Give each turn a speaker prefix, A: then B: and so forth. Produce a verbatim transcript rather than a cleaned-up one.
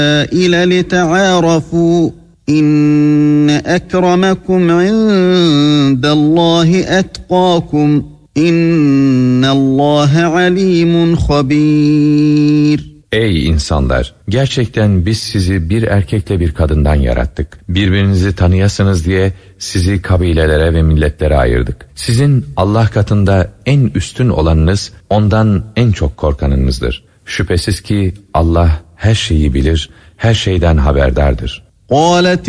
A: لتعارفوا إن أكرمكم عند الله أتقاكم إن الله عليم خبير.
B: Ey insanlar! Gerçekten biz sizi bir erkekle bir kadından yarattık. Birbirinizi tanıyasınız diye sizi kabilelere ve milletlere ayırdık. Sizin Allah katında en üstün olanınız, ondan en çok korkanınızdır. Şüphesiz ki Allah her şeyi bilir, her şeyden haberdardır.
A: قالت